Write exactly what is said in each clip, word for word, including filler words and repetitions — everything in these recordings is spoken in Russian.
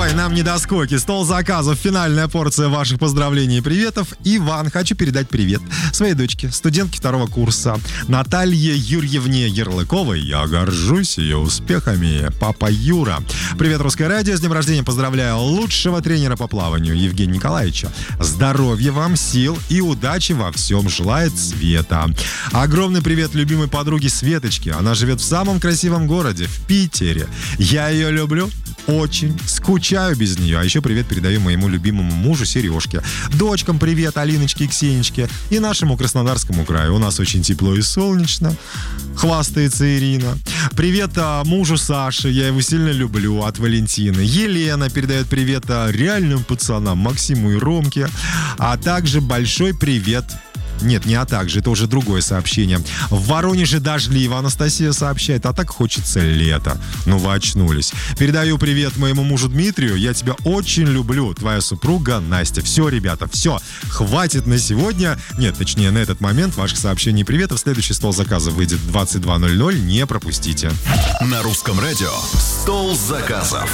Ой, нам не до скоки. Стол заказов, финальная порция ваших поздравлений и приветов. Иван, хочу передать привет своей дочке, студентке второго курса Наталье Юрьевне Ярлыковой. Я горжусь ее успехами. Папа Юра. Привет, Русское радио. С днем рождения поздравляю лучшего тренера по плаванию Евгения Николаевича. Здоровья вам, сил и удачи во всем желает Света. Огромный привет любимой подруге Светочке. Она живет в самом красивом городе, в Питере. Я ее люблю. Очень скучаю без нее. А еще привет передаю моему любимому мужу Сережке. Дочкам привет, Алиночке и Ксенечке. И нашему Краснодарскому краю. У нас очень тепло и солнечно. Хвастается Ирина. Привет а, мужу Саши. Я его сильно люблю. От Валентины. Елена передает привет а, реальным пацанам Максиму и Ромке. А также большой привет. Нет, не а также, это уже другое сообщение. В Воронеже дождливо, Анастасия сообщает, а так хочется лета. Ну вы очнулись. Передаю привет моему мужу Дмитрию, я тебя очень люблю, твоя супруга Настя. Все, ребята, все, хватит на сегодня. Нет, точнее, на этот момент ваших сообщений и приветов. Следующий стол заказов выйдет в двадцать два ноль ноль, не пропустите. На Русском радио «Стол заказов».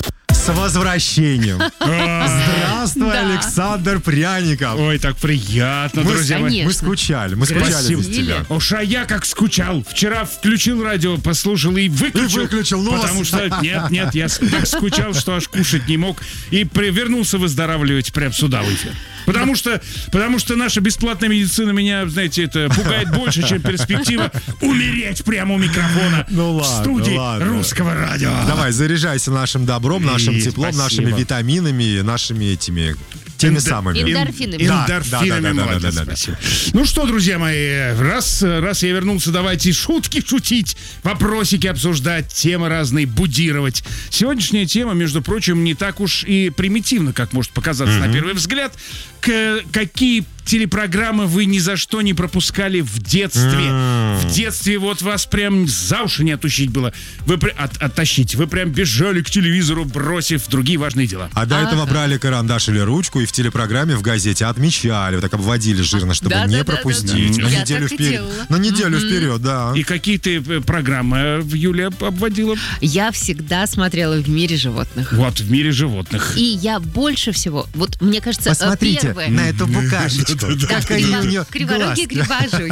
С возвращением! Здравствуй, Александр Пряников! Ой, так приятно, мы, друзья мои. Мы скучали, мы скучали без тебя. Уж а я как скучал. Вчера включил радио, послушал и выключил. И выключил нос. Потому что, нет, нет, я так скучал, что аж кушать не мог. И при, вернулся выздоравливать прямо сюда в эфир. Потому что, потому что наша бесплатная медицина меня, знаете, это пугает больше, чем перспектива умереть прямо у микрофона ну, ладно, в студии ладно. Русского радио. Давай, заряжайся нашим добром, нашим И теплом, спасибо. нашими витаминами, нашими этими... Теми Эндо- самыми. Эндорфинами. Да, Эндорфинами, да, да, да, молодец, да, да, да, да. спасибо. Ну что, друзья мои, раз, раз я вернулся, давайте шутки шутить, вопросики обсуждать, темы разные будировать. Сегодняшняя тема, между прочим, не так уж и примитивна, как может показаться mm-hmm. на первый взгляд. К- какие телепрограммы вы ни за что не пропускали в детстве? Mm. В детстве вот вас прям за уши не оттащить было. Вы при... от, оттащить. Вы прям бежали к телевизору, бросив другие важные дела. А до этого брали карандаш или ручку и в телепрограмме, в газете отмечали, вот так обводили жирно, чтобы да, не да, пропустить. да, да, да. На Я неделю так и вперед. делала. На неделю Mm-hmm. вперед, да. И какие ты э, программы Юлия обводила? Я всегда смотрела «В мире животных». Вот, в мире животных. И я больше всего, вот мне кажется, Посмотрите первое... на эту букашечку. Так, Какие у нее криворогий грибажуй.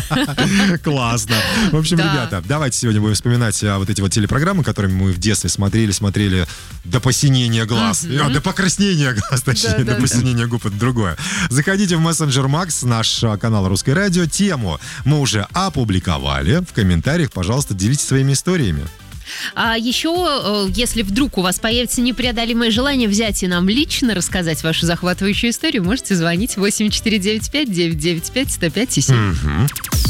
Классно. В общем, Да. ребята, давайте сегодня будем вспоминать а, вот эти вот телепрограммы, которыми мы в детстве смотрели, смотрели до посинения глаз. А, до покраснения глаз, точнее, Да, да, до да. посинения губ, это другое. Заходите в мессенджер Макс, наш а, канал Русское радио. Тему мы уже опубликовали. В комментариях, пожалуйста, делитесь своими историями. А еще, если вдруг у вас появится непреодолимое желание взять и нам лично рассказать вашу захватывающую историю, можете звонить восемь четыре девять пять девять девять пять сто пять и семь.